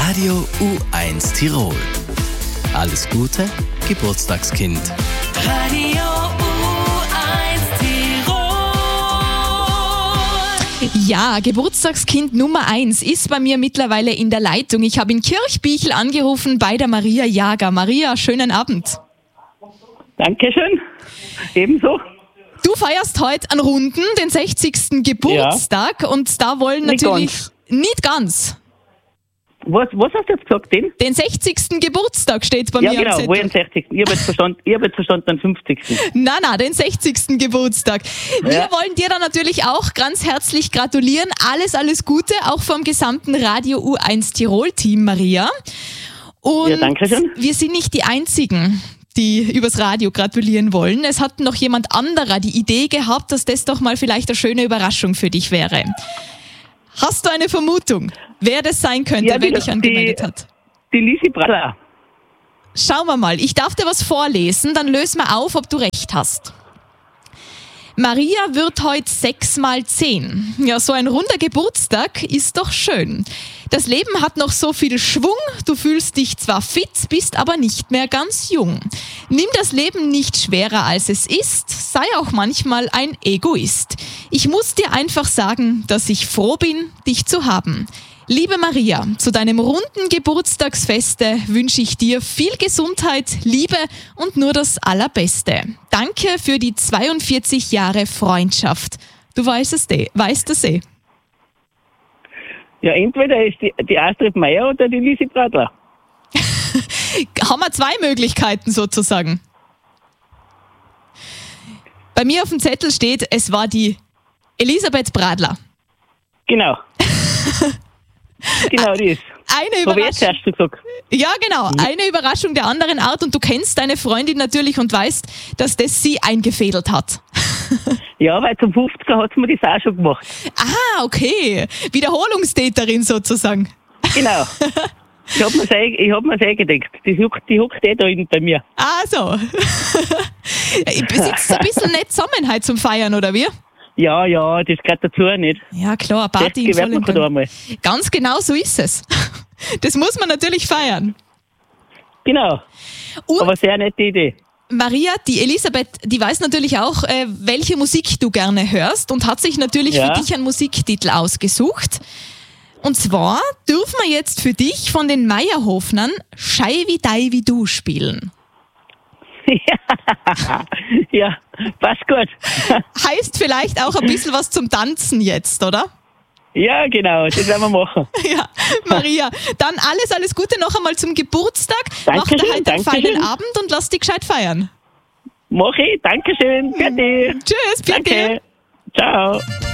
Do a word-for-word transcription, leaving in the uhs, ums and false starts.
Radio U eins Tirol. Alles Gute, Geburtstagskind. Radio U eins Tirol. Ja, Geburtstagskind Nummer eins ist bei mir mittlerweile in der Leitung. Ich habe in Kirchbichel angerufen bei der Maria Jager. Maria, schönen Abend. Dankeschön. Ebenso. Du feierst heute einen Runden, den sechzigsten Geburtstag, ja. Und da wollen Nicht natürlich... ganz. Nicht ganz. Was, was hast du jetzt gesagt, den? Den sechzigsten Geburtstag steht bei Ja, mir am genau, Zettel. wo den sechzigsten Ich habe jetzt verstanden, ich hab jetzt verstanden, den fünfzigsten Nein, nein, den sechzigsten Geburtstag. Wir Ja. wollen dir dann natürlich auch ganz herzlich gratulieren. Alles, alles Gute, auch vom gesamten Radio U eins Tirol-Team, Maria. Und Ja, danke schön. wir sind nicht die Einzigen, die übers Radio gratulieren wollen. Es hat noch jemand anderer die Idee gehabt, dass das doch mal vielleicht eine schöne Überraschung für dich wäre. Hast du eine Vermutung, wer das sein könnte, Ja, wer die- dich angemeldet die- hat? Die Lisi Braller. Schauen wir mal. Ich darf dir was vorlesen, dann lösen wir auf, ob du recht hast. Maria wird heute sechs mal zehn. Ja, so ein runder Geburtstag ist doch schön. Das Leben hat noch so viel Schwung, du fühlst dich zwar fit, bist aber nicht mehr ganz jung. Nimm das Leben nicht schwerer als es ist, sei auch manchmal ein Egoist. Ich muss dir einfach sagen, dass ich froh bin, dich zu haben. Liebe Maria, zu deinem runden Geburtstagsfeste wünsche ich dir viel Gesundheit, Liebe und nur das Allerbeste. Danke für die zweiundvierzig Jahre Freundschaft. Du weißt es, eh, weißt es eh. Ja, entweder ist die, die Astrid Meier oder die Lisi Bradler. Haben wir zwei Möglichkeiten sozusagen. Bei mir auf dem Zettel steht, es war die Elisabeth Bradler. Genau. Genau, die ist. Eine Habe ich jetzt Überraschung. erst gesagt. Ja, genau. Eine Überraschung der anderen Art und du kennst deine Freundin natürlich und weißt, dass das sie eingefädelt hat. Ja, weil zum fünfziger hat sie mir das auch schon gemacht. Ah, okay. Wiederholungstäterin sozusagen. Genau. Ich habe mir's ein- ich hab mir's eingedeckt. Die huckt, die huckt eh da hinten bei mir. Ah, so. Besitzt ein bisschen nicht Zusammenhalt zum Feiern, oder wie? Ja, ja, das gehört dazu nicht. Ja, klar, Das Party im gewährt man vollen da Gang. einmal. Ganz genau so ist es. Das muss man natürlich feiern. Genau. Und Aber sehr nette Idee. Maria, die Elisabeth, die weiß natürlich auch, äh, welche Musik du gerne hörst und hat sich natürlich Ja. für dich einen Musiktitel ausgesucht. Und zwar dürfen wir jetzt für dich von den Meierhofnern Schei wie Dei wie du spielen. Ja, passt gut. Heißt vielleicht auch ein bisschen was zum Tanzen jetzt, oder? Ja, genau, das werden wir machen. Ja, Maria, dann alles, alles Gute noch einmal zum Geburtstag. Mach dir Dankeschön, heute einen feinen Dankeschön. Abend und lass dich gescheit feiern. Mach ich, Dankeschön, bitte. Tschüss, bitte. Danke. Ciao.